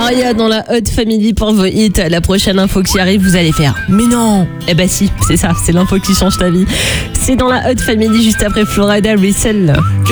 Maria dans la Hot Family pour vos hits. La prochaine info qui arrive, vous allez faire. Mais non. Eh ben si, c'est ça, c'est l'info qui change ta vie. C'est dans la Hot Family juste après Florida Russell.